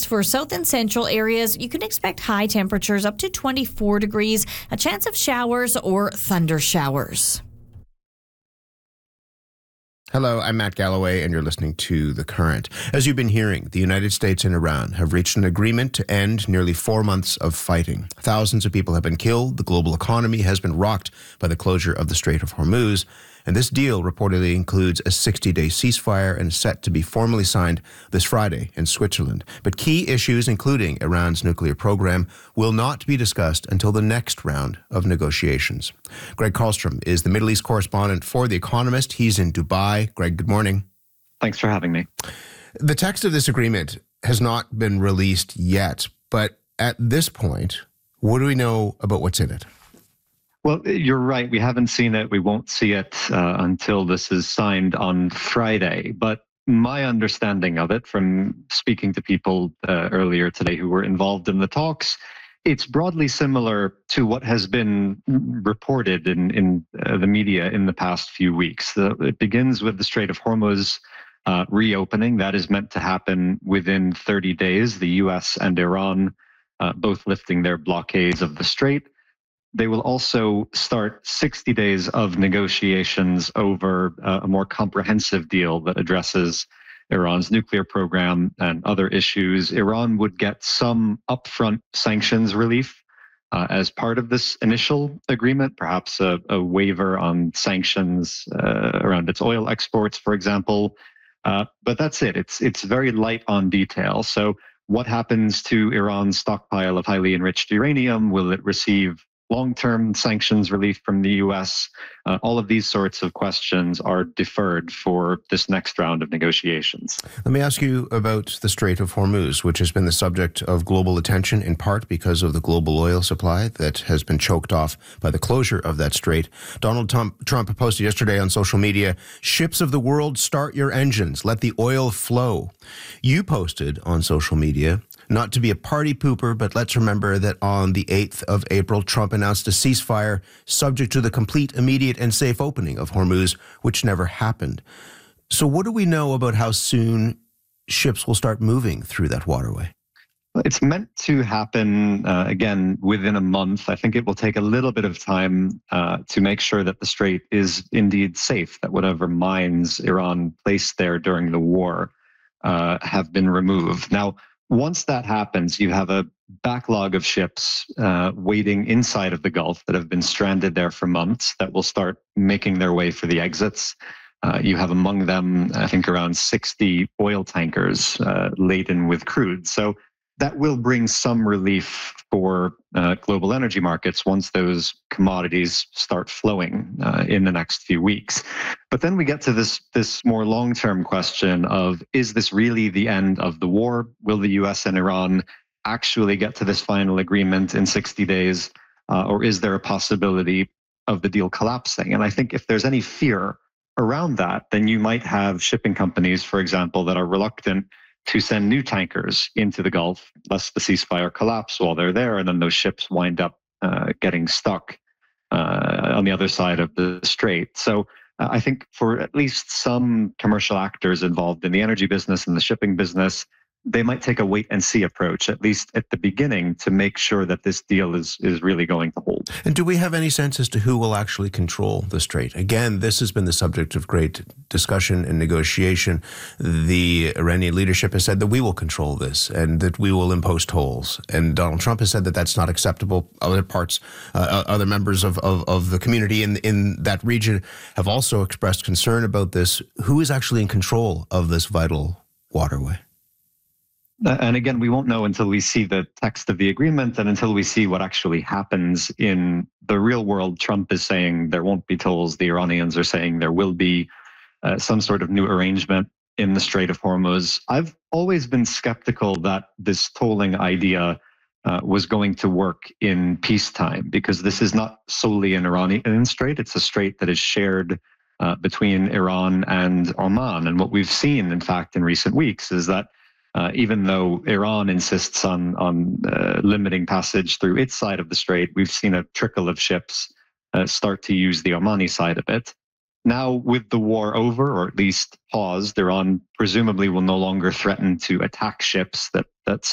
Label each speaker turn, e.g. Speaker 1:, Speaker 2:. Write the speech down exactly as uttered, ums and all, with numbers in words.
Speaker 1: for south and central areas, you can expect high temperatures up to twenty-four degrees, a chance of showers or thunder showers.
Speaker 2: Hello, I'm Matt Galloway, and you're listening to The Current. As you've been hearing, the United States and Iran have reached an agreement to end nearly four months of fighting. Thousands of people have been killed. The global economy has been rocked by the closure of the Strait of Hormuz. And this deal reportedly includes a sixty-day ceasefire and is set to be formally signed this Friday in Switzerland. But key issues, including Iran's nuclear program, will not be discussed until the next round of negotiations. Greg Karlstrom is the Middle East correspondent for The Economist. He's in Dubai. Greg, good morning.
Speaker 3: Thanks for having me.
Speaker 2: The text of this agreement has not been released yet, but at this point, what do we know about what's in it?
Speaker 3: Well, you're right. We haven't seen it. We won't see it uh, until this is signed on Friday. But my understanding of it from speaking to people uh, earlier today who were involved in the talks, it's broadly similar to what has been reported in, in uh, the media in the past few weeks. The, it begins with the Strait of Hormuz uh, reopening. That is meant to happen within thirty days. The U S and Iran uh, both lifting their blockades of the strait. They will also start sixty days of negotiations over uh, a more comprehensive deal that addresses Iran's nuclear program and other issues. Iran would get some upfront sanctions relief uh, as part of this initial agreement, perhaps a, a waiver on sanctions uh, around its oil exports, for example. Uh, but that's it. It's it's very light on detail. So what happens to Iran's stockpile of highly enriched uranium? Will it receive long-term sanctions relief from the U S? Uh, all of these sorts of questions are deferred for this next round of negotiations.
Speaker 2: Let me ask you about the Strait of Hormuz, which has been the subject of global attention in part because of the global oil supply that has been choked off by the closure of that strait. Donald Trump posted yesterday on social media, "Ships of the world, start your engines. Let the oil flow." You posted on social media, "Not to be a party pooper, but let's remember that on the eighth of April, Trump announced a ceasefire subject to the complete, immediate, and safe opening of Hormuz, which never happened." So what do we know about how soon ships will start moving through that waterway?
Speaker 3: It's meant to happen, uh, again, within a month. I think it will take a little bit of time uh, to make sure that the strait is indeed safe, that whatever mines Iran placed there during the war uh, have been removed. Now, once that happens, you have a backlog of ships uh, waiting inside of the Gulf that have been stranded there for months that will start making their way for the exits. Uh, you have among them, I think, around sixty oil tankers uh, laden with crude. So that will bring some relief for uh, global energy markets once those commodities start flowing uh, in the next few weeks. But then we get to this, this more long-term question of, is this really the end of the war? Will the U S and Iran actually get to this final agreement in sixty days? Uh, or is there a possibility of the deal collapsing? And I think if there's any fear around that, then you might have shipping companies, for example, that are reluctant to send new tankers into the Gulf, lest the ceasefire collapse while they're there, and then those ships wind up uh, getting stuck uh, on the other side of the strait. So uh, I think for at least some commercial actors involved in the energy business and the shipping business, they might take a wait and see approach, at least at the beginning, to make sure that this deal is, is really going to hold.
Speaker 2: And do we have any sense as to who will actually control the strait? Again, this has been the subject of great discussion and negotiation. The Iranian leadership has said that we will control this and that we will impose tolls. And Donald Trump has said that that's not acceptable. Other parts, uh, other members of, of, of the community in, in that region have also expressed concern about this. Who is actually in control of this vital waterway?
Speaker 3: And again, we won't know until we see the text of the agreement and until we see what actually happens in the real world. Trump is saying there won't be tolls. The Iranians are saying there will be uh, some sort of new arrangement in the Strait of Hormuz. I've always been skeptical that this tolling idea uh, was going to work in peacetime, because this is not solely an Iranian strait. It's a strait that is shared uh, between Iran and Oman. And what we've seen, in fact, in recent weeks is that Uh, even though Iran insists on, on uh, limiting passage through its side of the strait, we've seen a trickle of ships uh, start to use the Omani side of it. Now, with the war over, or at least paused, Iran presumably will no longer threaten to attack ships that, that